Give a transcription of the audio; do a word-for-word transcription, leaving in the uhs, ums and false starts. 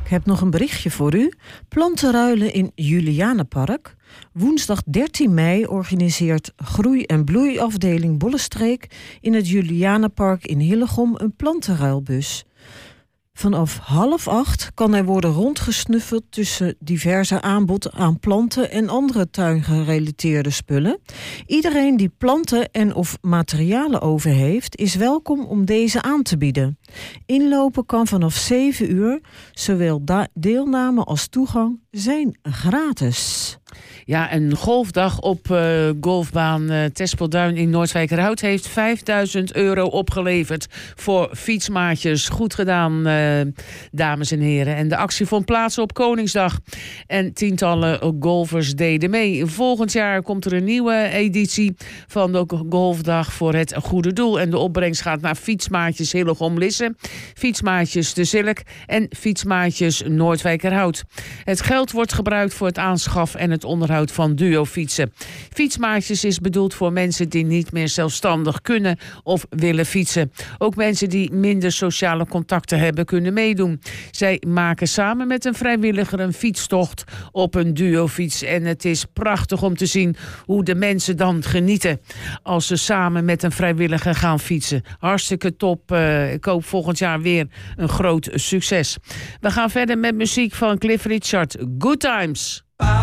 heb nog een berichtje voor u. Plantenruilen in Julianenpark. Woensdag dertien mei organiseert Groei- en Bloeiafdeling Bollenstreek in het Julianenpark in Hillegom een plantenruilbus. Vanaf half acht kan er worden rondgesnuffeld tussen diverse aanbod aan planten en andere tuingerelateerde spullen. Iedereen die planten en of materialen over heeft, is welkom om deze aan te bieden. Inlopen kan vanaf zeven uur. Zowel da- deelname als toegang zijn gratis. Ja, een golfdag op uh, golfbaan uh, Tespelduin in Noordwijkerhout heeft vijfduizend euro opgeleverd voor fietsmaatjes. Goed gedaan, uh, dames en heren. En de actie vond plaats op Koningsdag. En tientallen golfers deden mee. Volgend jaar komt er een nieuwe editie van de golfdag voor het goede doel. En de opbrengst gaat naar fietsmaatjes Hillegom-Lisse, fietsmaatjes De Zilk en fietsmaatjes Noordwijkerhout. Het geld wordt gebruikt voor het aanschaf en het onderhoud van duofietsen. Fietsmaatjes is bedoeld voor mensen die niet meer zelfstandig kunnen of willen fietsen. Ook mensen die minder sociale contacten hebben kunnen meedoen. Zij maken samen met een vrijwilliger een fietstocht op een duofiets. En het is prachtig om te zien hoe de mensen dan genieten als ze samen met een vrijwilliger gaan fietsen. Hartstikke top. Uh, ik hoop volgend jaar weer een groot succes. We gaan verder met muziek van Cliff Richard. Good Times.